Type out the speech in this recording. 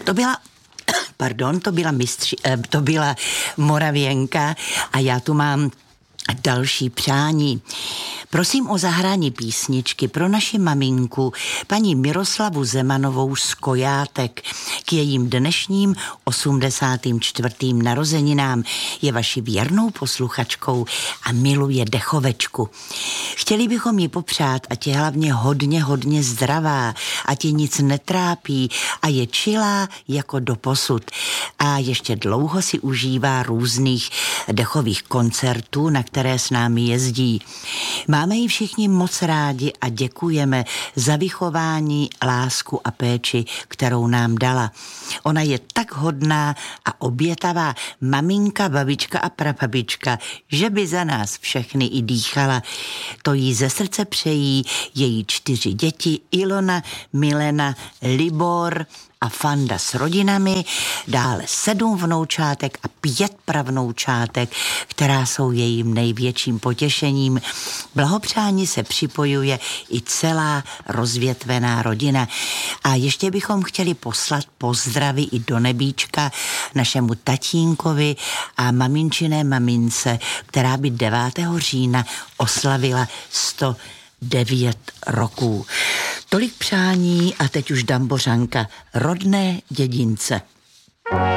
To byla Moravěnka a já tu mám další přání. Prosím o zahrání písničky pro naši maminku, paní Miroslavu Zemanovou z Kojátek. K jejím dnešním 84. narozeninám je vaši věrnou posluchačkou a miluje dechovečku. Chtěli bychom jí popřát, ať je hlavně hodně zdravá, ať ji nic netrápí a je čilá jako doposud. A ještě dlouho si užívá různých dechových koncertů, na které s námi jezdí. Máme ji všichni moc rádi a děkujeme za vychování, lásku a péči, kterou nám dala. Ona je tak hodná a obětavá maminka, babička a prababička, že by za nás všechny i dýchala. To jí ze srdce přejí její 4 děti, Ilona, Milena, Libor a Fanda s rodinami, dále 7 vnoučátek a 5 pravnoučátek, která jsou jejím největším potěšením. Blahopřání se připojuje i celá rozvětvená rodina. A ještě bychom chtěli poslat pozdravy i do nebíčka našemu tatínkovi a maminčiné mamince, která by 9. října oslavila 109 roků. Tolik přání a teď už Dambořanka, rodné dědince.